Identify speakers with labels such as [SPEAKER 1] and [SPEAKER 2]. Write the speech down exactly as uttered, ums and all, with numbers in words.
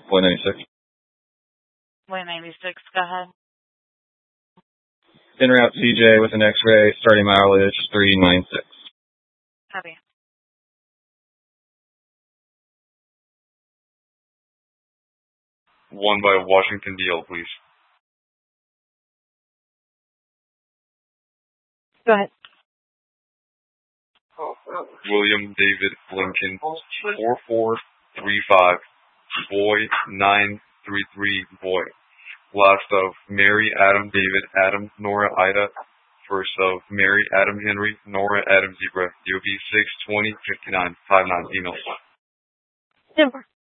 [SPEAKER 1] one ninety-six.
[SPEAKER 2] one ninety-six, go ahead.
[SPEAKER 1] En route C J with an X-ray, starting mileage three ninety-six.
[SPEAKER 2] Copy.
[SPEAKER 3] One by Washington D L, please.
[SPEAKER 2] Go ahead.
[SPEAKER 3] William David Lincoln, four four three five, boy nine three three, boy. Last of Mary Adam David Adam Nora Ida. First of Mary Adam Henry Nora Adam Zebra. D O B six twenty fifty-nine five nine. Email.
[SPEAKER 2] Denver.